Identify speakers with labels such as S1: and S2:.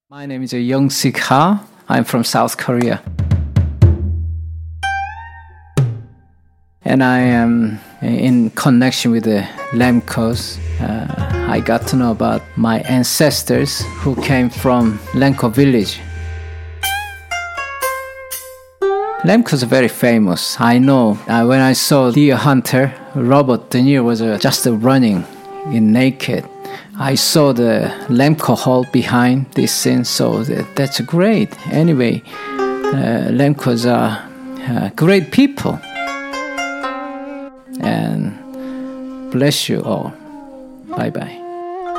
S1: My name is Young-Sik Ha. I'm from South Korea. And I am in connection with the Lemkos. I got to know about my ancestors who came from Lemko village. Lemkos are very famous. I know when I saw Deer Hunter, Robert De Niro was just running in naked. I saw the Lemko Hall behind this scene, so that's great. Anyway, Lemkos are great people. And bless you all. Bye-bye.